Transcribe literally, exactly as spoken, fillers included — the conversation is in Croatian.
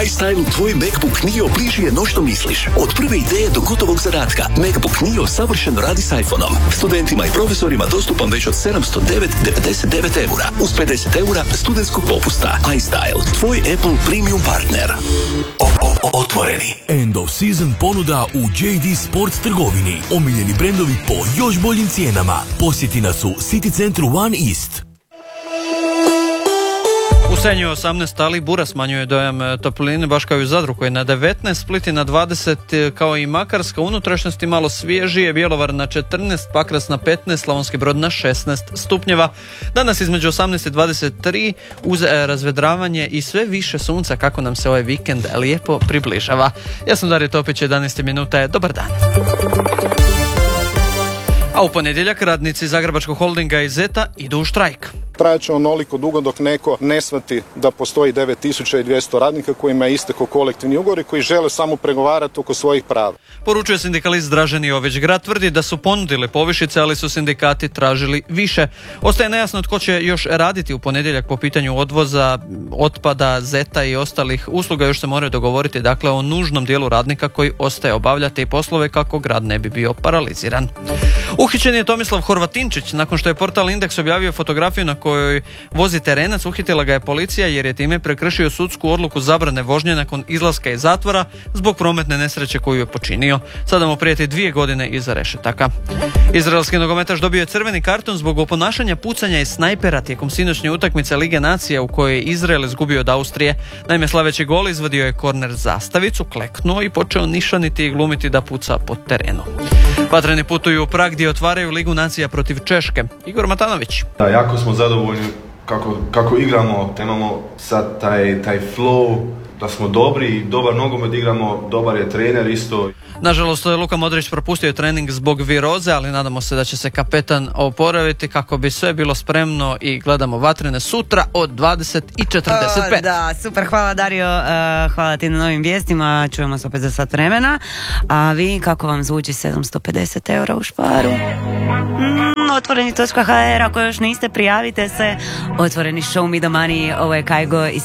iStyle tvoj MacBook Neo bliži je no što misliš. Od prve ideje do gotovog zadatka, MacBook Neo savršeno radi s iPhoneom. Studentima i profesorima dostupan već od sedamsto devedeset devet eura. Uz pedeset eura studentskog popusta. iStyle, tvoj Apple Premium partner. O, o, o, otvoreni. End of season ponuda u J D Sports trgovini. Omiljeni brendovi po još boljim cijenama. Posjeti nas u City centru One East. U Senju osamnaest, ali bura smanjuje dojam topline, baš kao i u Zadru koji je na devetnaest, Split je na dvadeset, kao i Makarska, unutrašnjosti malo svježije, Bjelovar na četrnaest, Pakrac na petnaest, Slavonski Brod na šesnaest stupnjeva. Danas između osamnaest i dvadeset tri uz razvedravanje i sve više sunca kako nam se ovaj vikend lijepo približava. Ja sam Dario Topić, jedanaest minuta je, dobar dan. A u ponedjeljak radnici Zagrebačkog holdinga i Zeta idu u štrajk. Trajat će onoliko dugo dok neko ne shvati da postoji devet tisuća dvjesto radnika kojima je istekao kolektivni ugovor i koji žele samo pregovarati oko svojih prava. Poručuje sindikalist Dražen Jović. Grad tvrdi da su ponudili povišice, ali su sindikati tražili više. Ostaje nejasno tko će još raditi u ponedjeljak po pitanju odvoza, otpada, Zeta i ostalih usluga. Još se moraju dogovoriti dakle o nužnom dijelu radnika koji ostaje obavljati poslove kako grad ne bi bio paraliziran. Uhićen je Tomislav Horvatinčić nakon što je portal Indeks objavio fotografiju na kojoj vozi terenac. Uhitila ga je policija jer je time prekršio sudsku odluku zabrane vožnje nakon izlaska iz zatvora zbog prometne nesreće koju je počinio. Sada mu prijeti dvije godine iza rešetaka. Izraelski nogometaš dobio je crveni karton zbog oponašanja pucanja iz snajpera tijekom sinoćnje utakmice Lige nacija u kojoj je Izrael izgubio od Austrije. Naime, slaveći gol izvadio je korner zastavicu, kleknuo i počeo nišaniti i glumiti da puca po terenu. Vatreni putuju u Prag gdje otvaraju Ligu nacija protiv Češke. Igor Matanović. Da, jako smo zadovoljni kako, kako igramo, da imamo sad taj, taj flow, da smo dobri, dobar nogomet igramo, dobar je trener isto. Nažalost, Luka Modrić propustio je trening zbog viroze, ali nadamo se da će se kapetan oporaviti kako bi sve bilo spremno i gledamo Vatrene sutra od dvadeset i četrdeset pet. O, da, super, hvala Dario, uh, hvala ti na novim vijestima, čujemo se opet za sat vremena. A vi, kako vam zvuči sedamsto pedeset eura u Šparu? Mm, otvoreni točka h r, ako još niste, prijavite se. Otvoreni show me the money, ovo je Kajgo i